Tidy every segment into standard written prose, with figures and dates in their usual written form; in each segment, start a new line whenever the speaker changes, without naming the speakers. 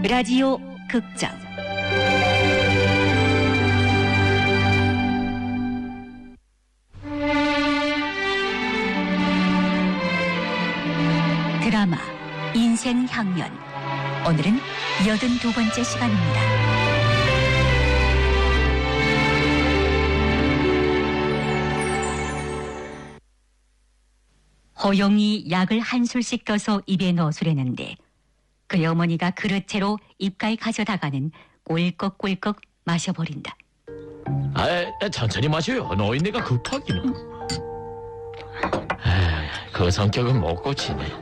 라디오 극장 드라마 인생향연. 오늘은 82번째 시간입니다. 호용이 약을 한 술씩 떠서 입에 넣어주려는데 그의 어머니가 그릇채로 입가에 가져다가는 꼴꺽꼴꺽 마셔버린다.
천천히 마셔요. 노인네가 급하기는. 그 성격은 못 고치네.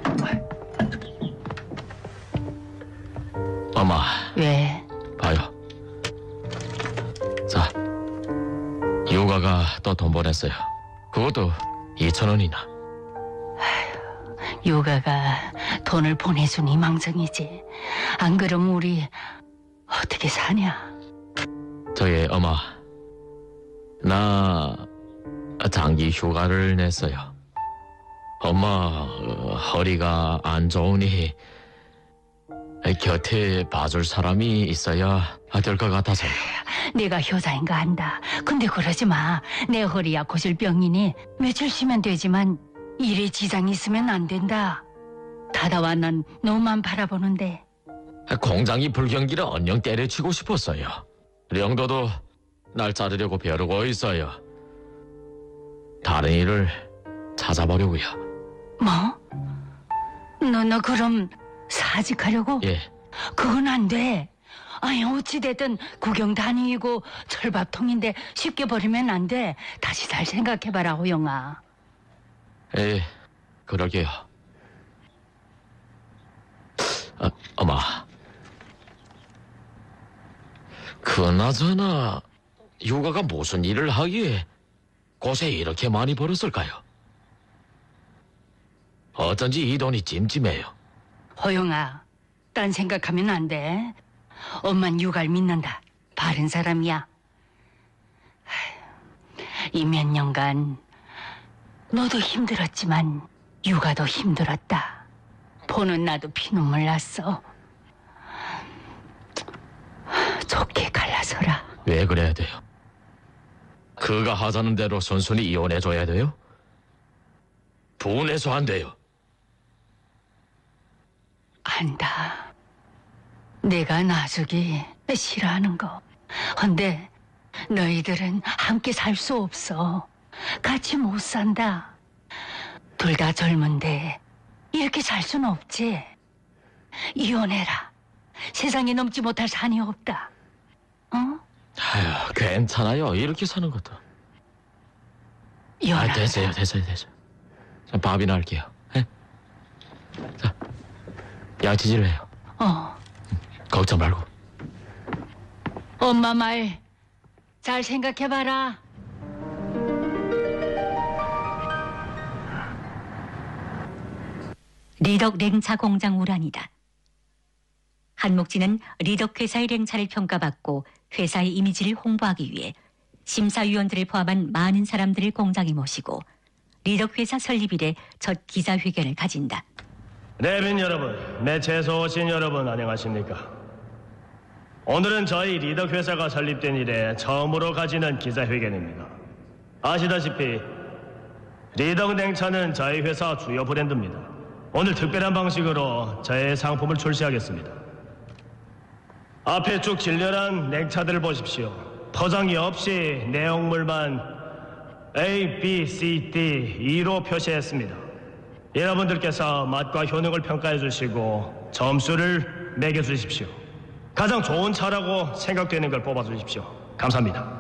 엄마.
왜?
봐요. 자, 육아가 또 돈 보냈어요. 그것도 2,000원이나.
육아가 돈을 보내주니 망정이지. 안 그러면 우리 어떻게 사냐?
저희 엄마, 나 장기 휴가를 냈어요. 엄마 허리가 안 좋으니 곁에 봐줄 사람이 있어야 될 것 같아서요.
내가 효자인가 한다. 근데 그러지 마. 내 허리야 고질병이니 며칠 쉬면 되지만 일에 지장이 있으면 안 된다. 다다와 난 너만 바라보는데.
공장이 불경기를 언영 때려치고 싶었어요. 령도도 날 자르려고 벼르고 있어요. 다른 일을 찾아보려고요.
뭐? 너 그럼 사직하려고?
예.
그건 안 돼. 아니 어찌됐든 구경 다니고 철밥통인데 쉽게 버리면 안 돼. 다시 잘 생각해봐라 호영아.
예, 그러게요. 엄마. 그나저나 육아가 무슨 일을 하기에 곳에 이렇게 많이 벌었을까요? 어쩐지 이 돈이 찜찜해요.
호영아, 딴 생각하면 안 돼. 엄만 육아를 믿는다. 바른 사람이야. 이 몇 년간 너도 힘들었지만 육아도 힘들었다. 보는 나도 피눈물 났어. 좋게 갈라서라.
왜 그래야 돼요? 그가 하자는 대로 순순히 이혼해줘야 돼요? 분해서 안 돼요.
안다. 내가 놔주기 싫어하는 거. 근데 너희들은 함께 살 수 없어. 같이 못 산다. 둘 다 젊은데 이렇게 살 수는 없지. 이혼해라. 세상에 넘지 못할 산이 없다. 어?
아휴, 괜찮아요. 이렇게 사는 것도.
이혼하자.
됐어요. 자, 밥이나 할게요. 예? 자, 양치질 해요. 걱정 말고.
엄마 말 잘 생각해봐라.
리덕 랭차 공장 우란이다. 한목진은 리덕 회사의 랭차를 평가받고 회사의 이미지를 홍보하기 위해 심사위원들을 포함한 많은 사람들을 공장에 모시고 리덕 회사 설립일에 첫 기자회견을 가진다.
내빈 여러분, 매체에서 오신 여러분 안녕하십니까? 오늘은 저희 리덕 회사가 설립된 이래 처음으로 가지는 기자회견입니다. 아시다시피 리덕 냉차는 저희 회사 주요 브랜드입니다. 오늘 특별한 방식으로 저의 상품을 출시하겠습니다. 앞에 쭉 진열한 냉차들을 보십시오. 포장이 없이 내용물만 A, B, C, D, E로 표시했습니다. 여러분들께서 맛과 효능을 평가해 주시고 점수를 매겨 주십시오. 가장 좋은 차라고 생각되는 걸 뽑아 주십시오. 감사합니다.